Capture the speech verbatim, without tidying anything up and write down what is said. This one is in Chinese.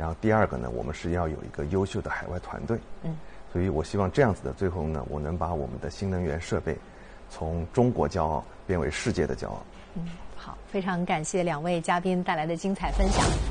然后第二个呢，我们是要有一个优秀的海外团队。 嗯， 所以我希望这样子的，最后呢，我能把我们的新能源设备从中国骄傲变为世界的骄傲。 嗯，好，非常感谢两位嘉宾带来的精彩分享。